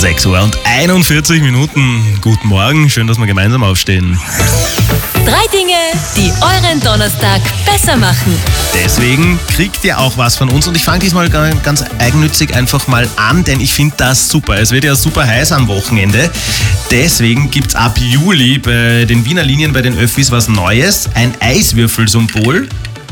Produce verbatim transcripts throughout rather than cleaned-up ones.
sechs Uhr und einundvierzig Minuten. Guten Morgen, schön, dass wir gemeinsam aufstehen. Drei Dinge, die euren Donnerstag besser machen. Deswegen kriegt ihr auch was von uns und ich fange diesmal ganz eigennützig einfach mal an, denn ich finde das super. Es wird ja super heiß am Wochenende. Deswegen gibt es ab Juli bei den Wiener Linien, bei den Öffis was Neues. Ein Eiswürfelsymbol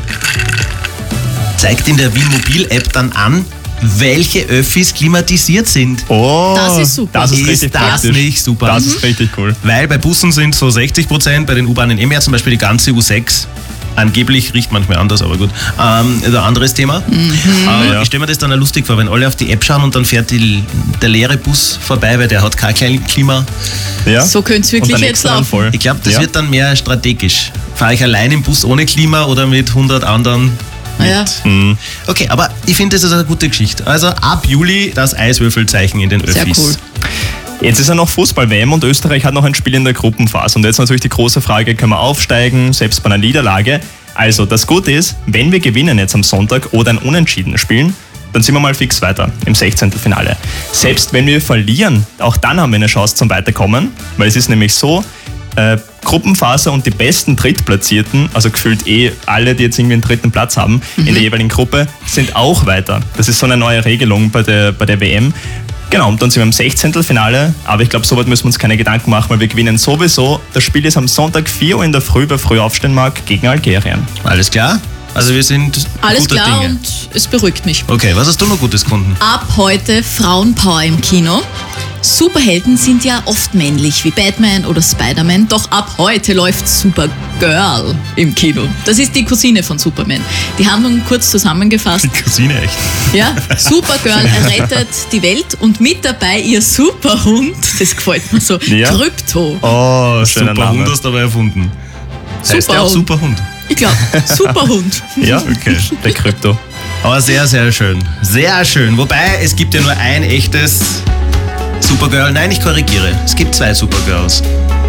zeigt in der Wien Mobil-App dann an, welche Öffis klimatisiert sind. Oh, Das ist super. Das ist, Ist richtig das praktisch. nicht super? Das ist richtig cool. Weil bei Bussen sind so sechzig Prozent, bei den U-Bahnen eh mehr, zum Beispiel die ganze U sechs. Angeblich riecht manchmal anders, aber gut. Ähm, ein anderes Thema. Mhm. Äh, Ja. Ich stelle mir das dann auch lustig vor, wenn alle auf die App schauen und dann fährt die, der leere Bus vorbei, weil der hat kein kleines Klima. Ja. So könnte es Und wirklich dann jetzt extra laufen. voll. Ich glaube, das ja. wird dann mehr strategisch. Fahre ich allein im Bus ohne Klima oder mit hundert anderen? Ja. Mhm. Okay, aber ich finde, das ist eine gute Geschichte. Also ab Juli das Eiswürfelzeichen in den Öffis. Sehr cool. Jetzt ist ja noch Fußball-W M und Österreich hat noch ein Spiel in der Gruppenphase. Und jetzt natürlich die große Frage, können wir aufsteigen, selbst bei einer Niederlage? Also, das Gute ist, wenn wir gewinnen jetzt am Sonntag oder ein Unentschieden spielen, dann sind wir mal fix weiter im Sechzehntelfinale. Selbst wenn wir verlieren, auch dann haben wir eine Chance zum Weiterkommen, weil es ist nämlich so, äh, Gruppenphase und die besten Drittplatzierten, also gefühlt eh alle, die jetzt irgendwie einen dritten Platz haben Mhm. in der jeweiligen Gruppe, sind auch weiter. Das ist so eine neue Regelung bei der, bei der W M. Genau, und dann sind wir im Sechzehntelfinale, aber ich glaube, so weit müssen wir uns keine Gedanken machen, weil wir gewinnen sowieso. Das Spiel ist am Sonntag vier Uhr in der Früh, wer früh aufstehen mag, gegen Algerien. Alles klar? Also wir sind Alles guter klar Dinge. und es beruhigt mich. Okay, was hast du noch Gutes gefunden? Ab heute Frauenpower im Kino. Superhelden sind ja oft männlich, wie Batman oder Spider-Man, doch ab heute läuft Supergirl im Kino. Das ist die Cousine von Superman. Die Handlung kurz zusammengefasst. Die Cousine echt. Ja, Supergirl rettet die Welt und mit dabei ihr Superhund, das gefällt mir so, Ja. Krypto. Oh, schöner Super Hund Name. hast du aber erfunden. Heißt der auch Superhund. Superhund? Ich glaube, Superhund. Ja, okay. Der Krypto. Aber sehr, sehr schön. Sehr schön. Wobei, es gibt ja nur ein echtes Supergirl. Nein, ich korrigiere. Es gibt zwei Supergirls.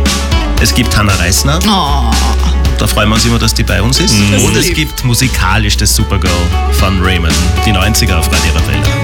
Es gibt Hannah Reisner. Oh, Da freuen wir uns immer, dass die bei uns ist. Das Und ist es lieb. gibt musikalisch das Supergirl von Raymond. Die neunziger auf Radio Arabella.